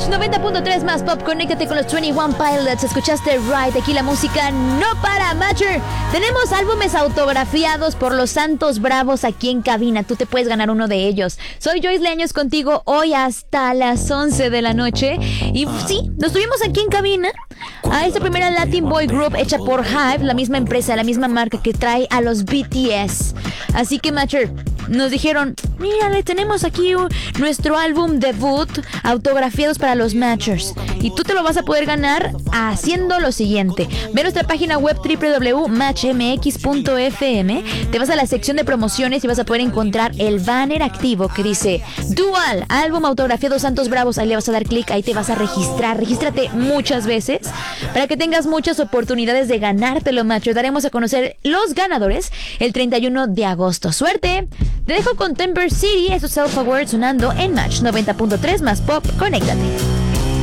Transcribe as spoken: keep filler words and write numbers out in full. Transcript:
Match noventa punto tres más pop, conéctate con los veintiuno Pilots. Escuchaste Right, aquí la música no para. Matcher, tenemos álbumes autografiados por los Santos Bravos aquí en cabina. Tú te puedes ganar uno de ellos. Soy Joyce Leaños contigo hoy hasta las once de la noche. Y sí, nos tuvimos aquí en cabina a esta primera Latin Boy Group hecha por Hive, la misma empresa, la misma marca que trae a los B T S. Así que, Matcher, nos dijeron, mira, le tenemos aquí un, nuestro álbum debut autografiados para los Matchers. Y tú te lo vas a poder ganar haciendo lo siguiente. Ve a nuestra página web doble u doble u doble u punto match m x punto f m. Te vas a la sección de promociones y vas a poder encontrar el banner activo que dice Dual, álbum autografiado Santos Bravos. Ahí le vas a dar clic, ahí te vas a registrar. Regístrate muchas veces para que tengas muchas oportunidades de ganártelo, Matcher. Daremos a conocer los ganadores el treinta y uno de agosto. ¡Suerte! Te dejo con Timber City, eso es Self Aware sonando en Match noventa punto tres más pop. Conéctate.